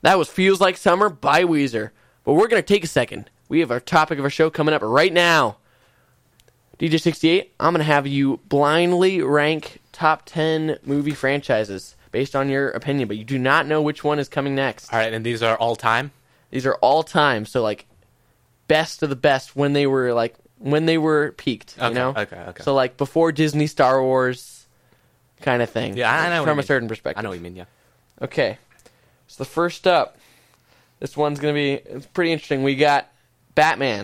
That was Feels Like Summer by Weezer. But we're going to take a second. We have our topic of our show coming up right now. DJ68, I'm going to have you blindly rank top 10 movie franchises based on your opinion, but you do not know which one is coming next. All right, and these are all time? These are all time, so like best of the best when they were peaked, you know? Okay. So like before Disney Star Wars kind of thing. Yeah, I know from what a certain perspective. I know what you mean, yeah. Okay. So the first up, this one's going to be it's pretty interesting. We got Batman.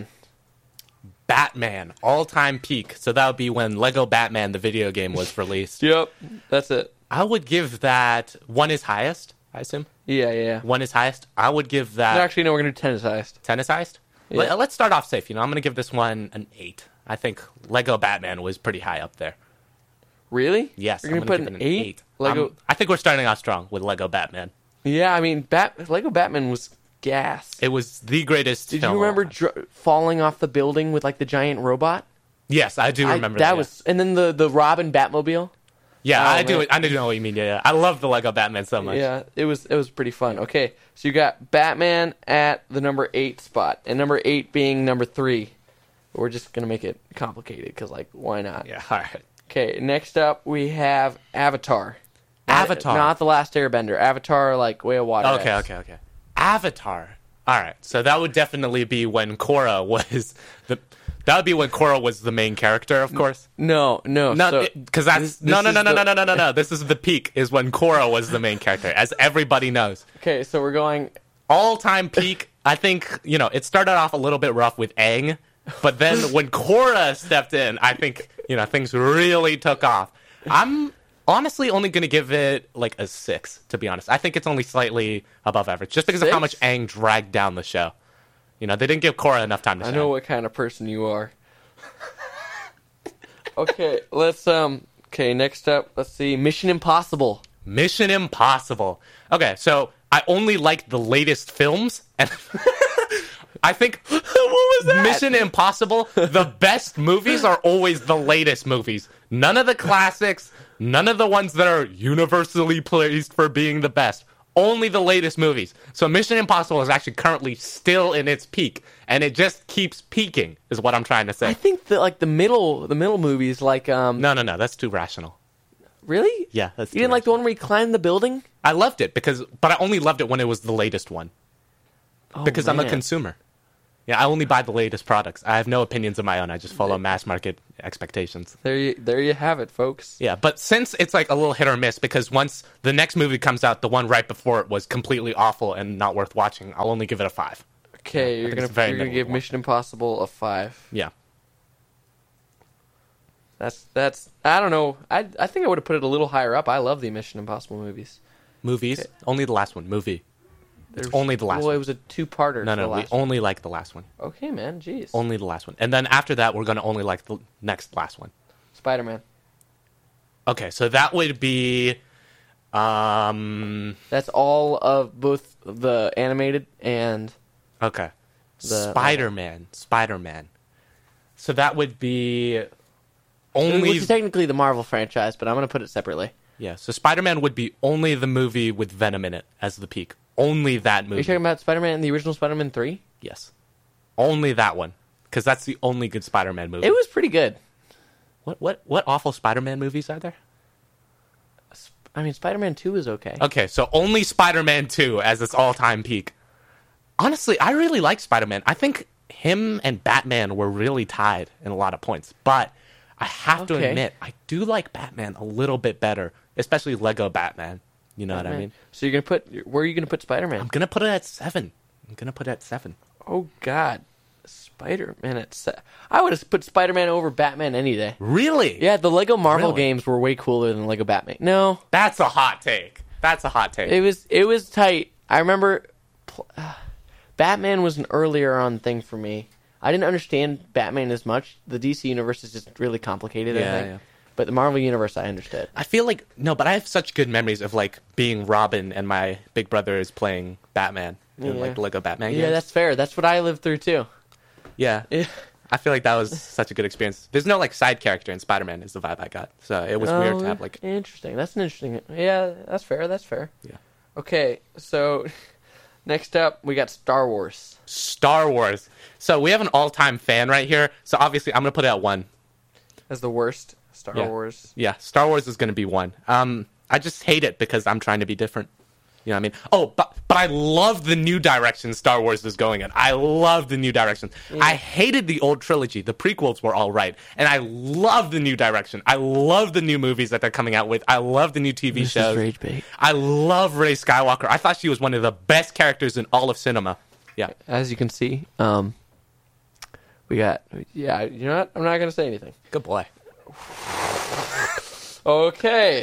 Batman, all-time peak. So that would be when Lego Batman, the video game, was released. Yep. That's it. I would give that... 1 is highest, I assume? Yeah. 1 is highest. I would give that... Actually, no, we're going to do 10 is highest. 10 is highest? Yeah. Let's start off safe. I'm going to give this one an 8. I think Lego Batman was pretty high up there. Really? Yes. You're going to put an 8? Lego... I think we're starting off strong with Lego Batman. Yeah, I mean, Lego Batman was gas. It was the greatest Did film you remember of all time. falling off the building with like the giant robot? Yes, I do remember that. That was, and then the Robin Batmobile. Yeah, Oh, I do. man. I do know what you mean. Yeah. I love the Lego Batman so much. Yeah, it was pretty fun. Okay, so you got Batman at the number 8 spot, and number 8 being number 3. We're just gonna make it complicated because, like, why not? Yeah. All right. Okay, next up we have Avatar. Avatar. Not the Last Airbender. Avatar, like Way of Water. Okay. Avatar. All right. So that would definitely be when Korra was the. That would be when Korra was the main character, of course. No. Because that's no. This is the peak. Is when Korra was the main character, as everybody knows. Okay, so we're going All-time peak. I think it started off a little bit rough with Aang, but then when Korra stepped in, I think things really took off. I'm honestly only going to give it like a 6, to be honest. I think it's only slightly above average, just because of how much Aang dragged down the show. They didn't give Korra enough time to shine. I know what kind of person you are. Okay, next up, let's see, Mission Impossible. Mission Impossible. Okay, so I only like the latest films, and I think what was that? Mission Impossible, the best movies are always the latest movies. None of the classics, none of the ones that are universally praised for being the best. Only the latest movies. So Mission Impossible is actually currently still in its peak, and it just keeps peaking, is what I'm trying to say. I think that like the middle movies, like No, that's too rational. Really? Yeah, that's you didn't like the one where he climbed the building? I loved it but I only loved it when it was the latest one. Because I'm a consumer. Yeah, I only buy the latest products. I have no opinions of my own. I just follow mass market expectations. There you have it, folks. Yeah, but since it's like a little hit or miss, because once the next movie comes out, the one right before it was completely awful and not worth watching, I'll only give it a 5. Okay, Yeah, you're gonna give Mission Impossible a 5. Yeah. That's I don't know. I think I would have put it a little higher up. I love the Mission Impossible movies. Movies? Okay. Only the last one. Movie. It's only the last one. Well, it was a 2-parter. No, we only like the last one. Okay, man, jeez. Only the last one. And then after that, we're going to only like the last one. Spider-Man. Okay, so that would be... That's all of both the animated and... Okay. Spider-Man. So that would be only... Which is technically the Marvel franchise, but I'm going to put it separately. Yeah, so Spider-Man would be only the movie with Venom in it as the peak. Only that movie. Are you talking about Spider-Man, the original Spider-Man 3? Yes. Only that one. Because that's the only good Spider-Man movie. It was pretty good. What awful Spider-Man movies are there? I mean, Spider-Man 2 is okay. Okay, so only Spider-Man 2 as its all-time peak. Honestly, I really like Spider-Man. I think him and Batman were really tied in a lot of points. But I have to admit, I do like Batman a little bit better. Especially Lego Batman. You know what I mean? So where are you gonna put Spider-Man? I'm gonna put it at 7. Oh God, Spider-Man at 7. I would have put Spider-Man over Batman any day. Really? Yeah, the Lego Marvel games were way cooler than Lego Batman. No, that's a hot take. It was tight. I remember Batman was an earlier on thing for me. I didn't understand Batman as much. The DC universe is just really complicated. I think. Yeah. But the Marvel Universe, I understood. I feel like... No, but I have such good memories of, like, being Robin and my big brother is playing Batman in, like, Lego Batman games. Yeah, that's fair. That's what I lived through, too. Yeah. I feel like that was such a good experience. There's no, like, side character in Spider-Man is the vibe I got. So it was weird to have, like... Interesting. That's an interesting... Yeah, that's fair. Yeah. Okay, so Next up, we got Star Wars. Star Wars. So we have an all-time fan right here. So obviously, I'm gonna put it at 1. As the worst Star Wars. Yeah, Star Wars is gonna be 1. I just hate it because I'm trying to be different. You know what I mean? Oh, but I love the new direction Star Wars is going in. I love the new direction. Yeah. I hated the old trilogy. The prequels were all right. And I love the new direction. I love the new movies that they're coming out with. I love the new TV shows. Rage bait. I love Rey Skywalker. I thought she was one of the best characters in all of cinema. Yeah. As you can see, we got... Yeah, you know what? I'm not going to say anything. Good boy. Okay.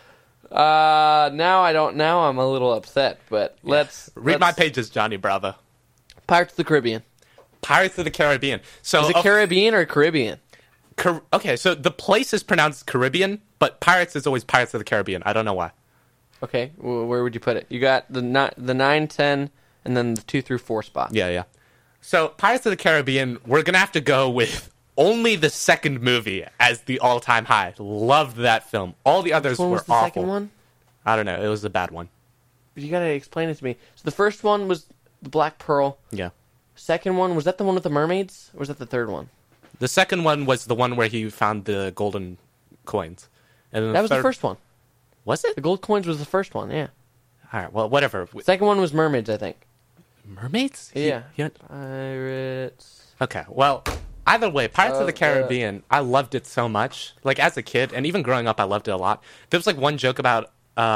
Now I'm a little upset, but let's read my pages, Johnny Bravo. Pirates of the Caribbean. Pirates of the Caribbean. So is it Caribbean or Caribbean? Okay, so the place is pronounced Caribbean, but Pirates is always Pirates of the Caribbean. I don't know why. Okay, where would you put it? You got the 9, 10, and then the 2 through 4 spot. Yeah. So Pirates of the Caribbean, we're gonna have to go with only the second movie as the all-time high. Loved that film. All the others were awful. What was the second one? I don't know. It was a bad one. You gotta explain it to me. So the first one was the Black Pearl. Yeah. Second one, was that the one with the mermaids? Or was that the third one? The second one was the one where he found the golden coins. And then that was the first one. Was it? The gold coins was the first one, yeah. All right, well, whatever. Second one was mermaids, I think. Mermaids? Yeah. Yeah. Pirates. Okay, well... Either way, Pirates of the Caribbean, I loved it so much. Like, as a kid, and even growing up, I loved it a lot. There was, like, one joke about,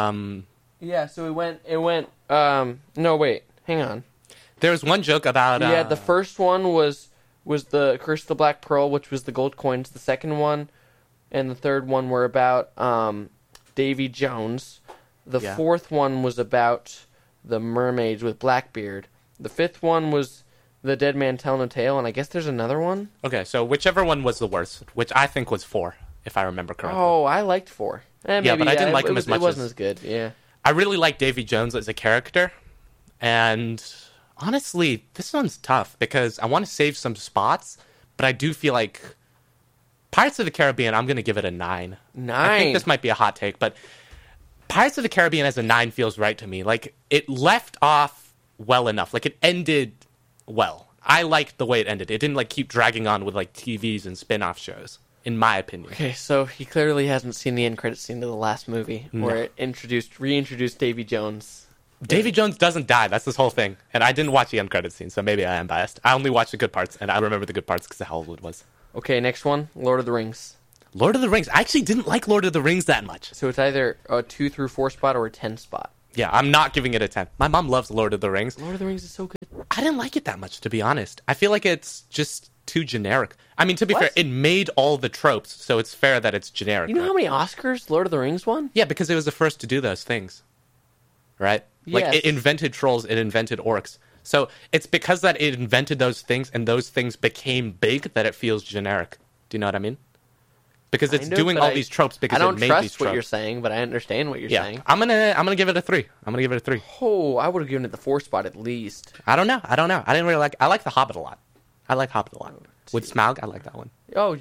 Yeah, so it went, no, wait, hang on. There was one joke about, Yeah, the first one was the Curse of the Black Pearl, which was the gold coins. The second one and the third one were about, Davy Jones. The fourth one was about the mermaids with Blackbeard. The fifth one was... The Dead Man Telling a Tale, and I guess there's another one. Okay, so whichever one was the worst, which I think was 4, if I remember correctly. Oh, I liked 4. Maybe, but I didn't like him as much. It wasn't as good, yeah. I really like Davy Jones as a character, and honestly, this one's tough, because I want to save some spots, but I do feel like Pirates of the Caribbean, I'm going to give it a 9. 9? I think this might be a hot take, but Pirates of the Caribbean as a 9 feels right to me. Like, it left off well enough. Like, it ended... well, I liked the way it ended. It didn't like keep dragging on with like TVs and spin-off shows, in my opinion. Okay, so he clearly hasn't seen the end credit scene of the last movie where it reintroduced Davy Jones. Davy Jones doesn't die. That's this whole thing. And I didn't watch the end credit scene, so maybe I am biased. I only watched the good parts, and I remember the good parts because of how old it was. Okay, next one, Lord of the Rings. Lord of the Rings. I actually didn't like Lord of the Rings that much. So it's either a 2 through 4 spot or a 10 spot. Yeah, I'm not giving it a 10. My mom loves Lord of the Rings. Lord of the Rings is so good. I didn't like it that much, to be honest. I feel like it's just too generic. I mean, to be fair, it made all the tropes, so it's fair that it's generic. You know how many Oscars Lord of the Rings won? Yeah, because it was the first to do those things. Right? Yes. Like, it invented trolls, it invented orcs. So it's because that it invented those things, and those things became big, that it feels generic. Do you know what I mean? Because it's doing all these tropes because it made these tropes. I don't trust what you're saying, but I understand what you're saying. I'm gonna give it a 3. I'm gonna give it a 3. Oh, I would have given it the 4 spot at least. I don't know. I didn't really like. I like The Hobbit a lot. I like Hobbit a lot. With Smaug, I like that one. Oh,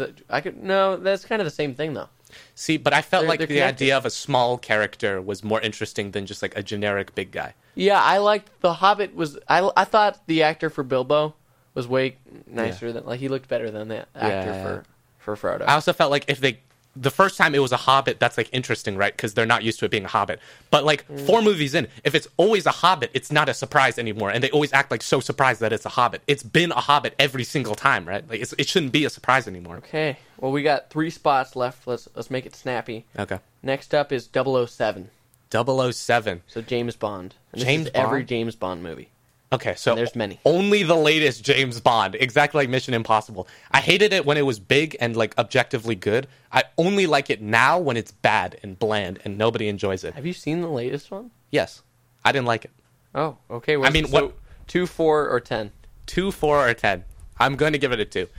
no, that's kind of the same thing though. See, but I felt like the idea of a small character was more interesting than just like a generic big guy. Yeah, I liked The Hobbit I thought the actor for Bilbo was way nicer than he looked better than the actor for Frodo. I also felt like if the first time it was a Hobbit, that's like interesting, right? Because they're not used to it being a Hobbit. But like 4 movies in, if it's always a Hobbit, it's not a surprise anymore, and they always act like so surprised that it's a Hobbit. It's been a Hobbit every single time, right? Like it shouldn't be a surprise anymore. Okay, well we got 3 spots left. Let's make it snappy. Okay. Next up is 007. 007. So James Bond. And James this is Bond? every James Bond movie. Okay, so there's many. Only the latest James Bond, exactly like Mission Impossible. I hated it when it was big and like objectively good. I only like it now when it's bad and bland and nobody enjoys it. Have you seen the latest one? Yes, I didn't like it. Oh, okay. I mean, what? 2, 4, or 10? 2, 4, or 10. I'm going to give it a 2.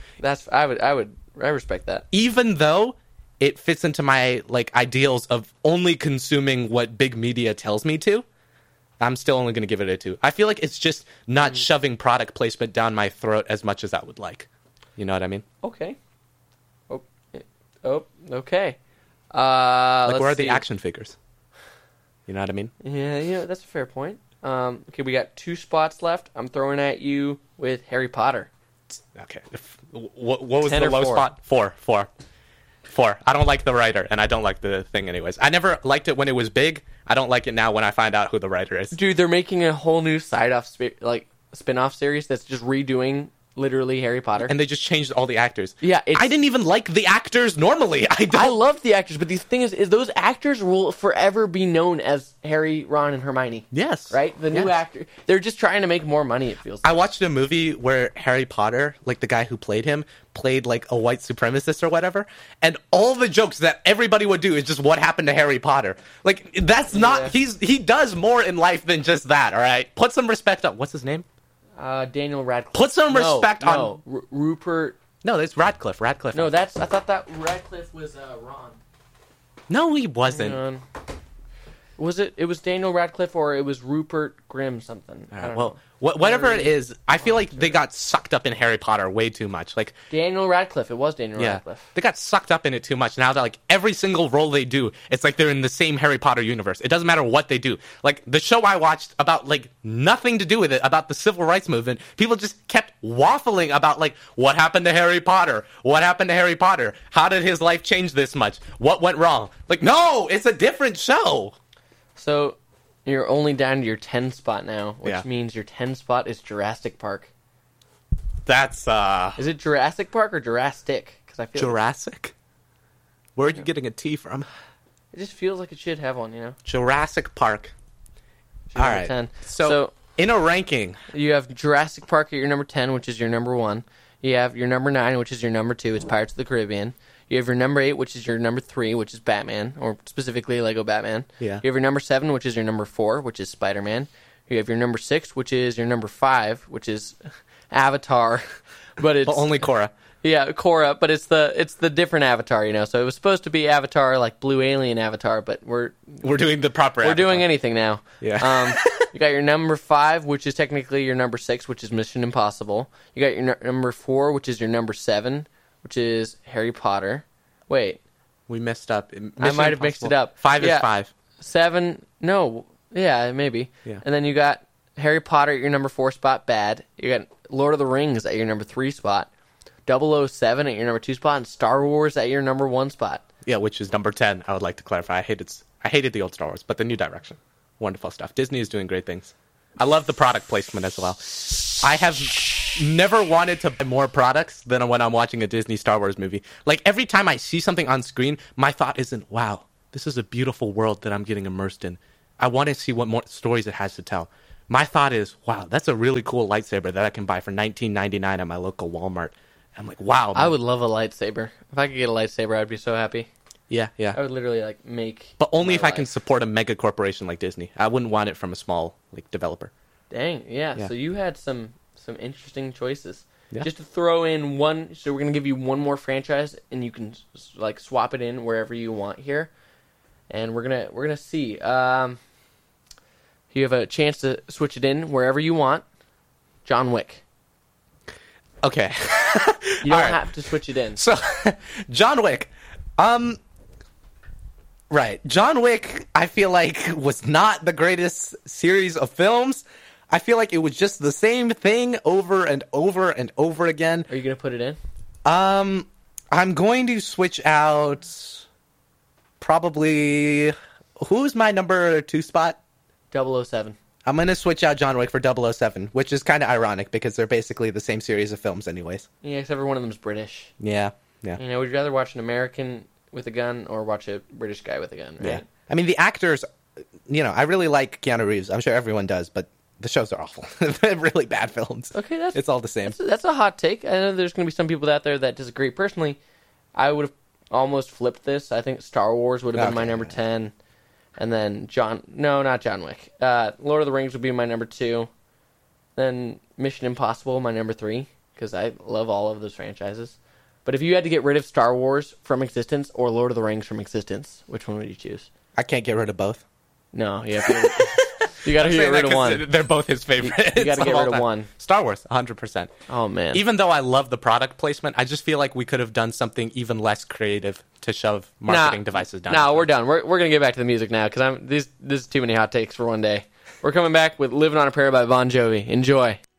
I respect that. Even though it fits into my like ideals of only consuming what big media tells me to. I'm still only going to give it a 2. I feel like it's just not shoving product placement down my throat as much as I would like. You know what I mean? Okay. Okay. Like, where are the action figures? You know what I mean? Yeah, that's a fair point. Okay, we got 2 spots left. I'm throwing at you with Harry Potter. Okay. What was 10 the or low 4? spot? 4. I don't like the writer, and I don't like the thing anyways. I never liked it when it was big. I don't like it now when I find out who the writer is. Dude, they're making a whole new spin-off series that's just redoing literally Harry Potter. And they just changed all the actors. Yeah, I didn't even like the actors normally. I love the actors, but the thing is those actors will forever be known as Harry, Ron, and Hermione. Yes. Right? The new actor. They're just trying to make more money, it feels like. I watched a movie where Harry Potter, like the guy who played him, played like a white supremacist or whatever, and all the jokes that everybody would do is just what happened to Harry Potter. Like, that's not... He does more in life than just that, all right? Put some respect up. What's his name? Daniel Radcliffe. Put some respect on... Rupert... No, it's Radcliffe. No, I thought that Radcliffe was Ron. No, he wasn't. Hang on. Was it? It was Daniel Radcliffe or it was Rupert Grimm something. I don't know. Whatever it is, I feel like they got sucked up in Harry Potter way too much. Like Daniel Radcliffe. It was Daniel Radcliffe. They got sucked up in it too much. Now that like every single role they do, it's like they're in the same Harry Potter universe. It doesn't matter what they do. Like the show I watched about like nothing to do with it, about the civil rights movement, people just kept waffling about like what happened to Harry Potter? What happened to Harry Potter? How did his life change this much? What went wrong? Like, no, it's a different show. So you're only down to your 10 spot now, which means your 10 spot is Jurassic Park. That's Is it Jurassic Park or Jurassic? Because I feel Jurassic. Where are you getting a T from? it just feels like it should have one, you know. Jurassic Park. Should All have a right. 10. So in a ranking, you have Jurassic Park at your number 10, which is your number 1. You have your number 9, which is your number 2. It's Pirates of the Caribbean. You have your number 8, which is your number 3, which is Batman, or specifically Lego Batman. Yeah. You have your number 7, which is your number 4, which is Spider-Man. You have your number 6, which is your number 5, which is Avatar. But it's only Korra. Yeah, Korra, but it's the different Avatar, you know. So it was supposed to be Avatar, like Blue Alien Avatar, but we're doing the proper Avatar. We're doing anything now. Yeah. You got your number 5, which is technically your number 6, which is Mission Impossible. You got your number 4, which is your number 7, which is Harry Potter. Wait. We messed up. I might have mixed it up. 5 is 5. 7, no. Yeah, maybe. Yeah. And then you got Harry Potter at your number 4 spot, bad. You got Lord of the Rings at your number 3 spot. 007 at your number 2 spot, and Star Wars at your number 1 spot. Yeah, which is number 10. I would like to clarify. I hated the old Star Wars, but the new direction. Wonderful stuff. Disney is doing great things. I love the product placement as well. I have never wanted to buy more products than when I'm watching a Disney Star Wars movie. Like, every time I see something on screen, my thought isn't, wow, this is a beautiful world that I'm getting immersed in. I want to see what more stories it has to tell. My thought is, wow, that's a really cool lightsaber that I can buy for $19.99 at my local Walmart. I'm like, wow. Man. I would love a lightsaber. If I could get a lightsaber, I'd be so happy. Yeah. I would literally make. But only if I can support a mega corporation like Disney. I wouldn't want it from a small developer. Dang, yeah. So you had some interesting choices. Yeah. Just to throw in one, so we're gonna give you one more franchise, and you can swap it in wherever you want here, and we're gonna see. You have a chance to switch it in wherever you want. John Wick. Okay. You don't have to switch it in. So, John Wick. Right. John Wick, I feel like, was not the greatest series of films. I feel like it was just the same thing over and over and over again. Are you going to put it in? I'm going to switch out probably... Who's my number 2 spot? 007. I'm going to switch out John Wick for 007, which is kind of ironic because they're basically the same series of films anyways. Yeah, except for one of them's British. Yeah. You know, would you rather watch an American with a gun or watch a British guy with a gun, right? Yeah. I mean, the actors, I really like Keanu Reeves. I'm sure everyone does, but the shows are awful. They're really bad films. Okay, it's all the same. That's a hot take. I know there's going to be some people out there that disagree. Personally, I would have almost flipped this. I think Star Wars would have been my number 10. And then not John Wick. Lord of the Rings would be my number 2. Then Mission Impossible, my number 3, because I love all of those franchises. But if you had to get rid of Star Wars from existence or Lord of the Rings from existence, which one would you choose? I can't get rid of both. No, you got to get rid of one. They're both his favorites. You got to get rid of one. Star Wars, 100%. Oh, man. Even though I love the product placement, I just feel like we could have done something even less creative to shove marketing devices down. No, we're done. We're going to get back to the music now because this is too many hot takes for one day. We're coming back with Living on a Prayer by Bon Jovi. Enjoy.